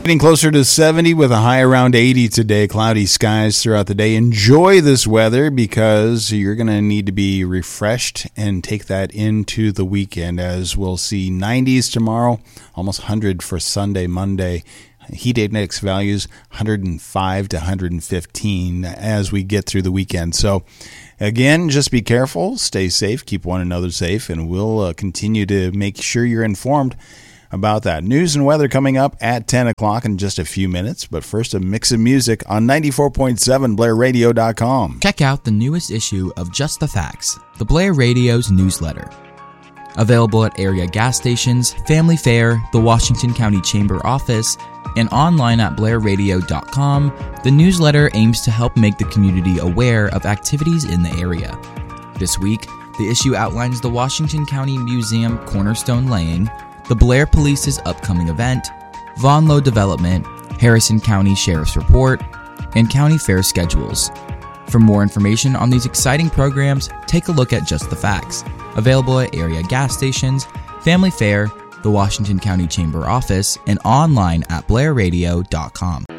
Getting closer to 70 with a high around 80 today. Cloudy skies throughout the day. Enjoy this weather because you're going to need to be refreshed and take that into the weekend, as we'll see 90s tomorrow, almost 100 for Sunday, Monday. Heat index values 105 to 115 as we get through the weekend. So again, just be careful, stay safe, keep one another safe, and we'll continue to make sure you're informed about that. News and weather coming up at 10 o'clock in just a few minutes. But first, a mix of music on 94.7 BlairRadio.com. Check out the newest issue of Just the Facts, the Blair Radio's newsletter. Available at area gas stations, Family Fare, the Washington County Chamber office, and online at BlairRadio.com, the newsletter aims to help make the community aware of activities in the area. This week, the issue outlines the Washington County Museum cornerstone laying, the Blair Police's upcoming event, Von Low Development, Harrison County Sheriff's Report, and county fair schedules. For more information on these exciting programs, take a look at Just the Facts, available at area gas stations, Family Fare, the Washington County Chamber office, and online at BlairRadio.com.